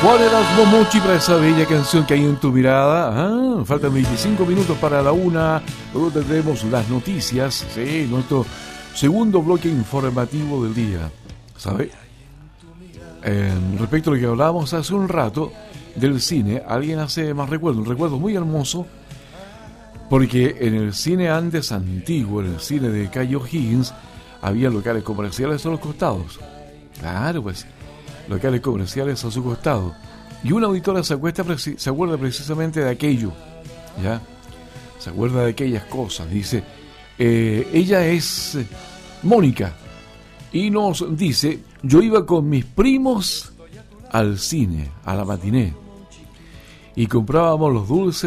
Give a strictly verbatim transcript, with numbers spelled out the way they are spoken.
Juan Erasmo Mochi para esa bella canción que hay en tu mirada. Ah, faltan veinticinco minutos para la una. Luego tendremos las noticias. Sí, nuestro segundo bloque informativo del día. ¿Sabe? Eh, respecto a lo que hablábamos hace un rato del cine, alguien hace más recuerdo, un recuerdo muy hermoso, porque en el cine antes antiguo, en el cine de Cayo Higgins, había locales comerciales a los costados. Claro, pues, locales comerciales a su costado. Y una auditora se, acuesta, se acuerda precisamente de aquello, ¿ya? Se acuerda de aquellas cosas. Dice, eh, ella es Mónica, y nos dice, yo iba con mis primos al cine, a la matiné, y comprábamos los dulces